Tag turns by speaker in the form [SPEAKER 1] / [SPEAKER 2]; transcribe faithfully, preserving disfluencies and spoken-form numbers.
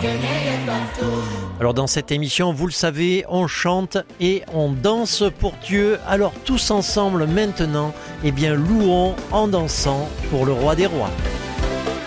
[SPEAKER 1] Alors dans cette émission, vous le savez, on chante et on danse pour Dieu. Alors tous ensemble maintenant, eh bien louons en dansant pour le roi des rois.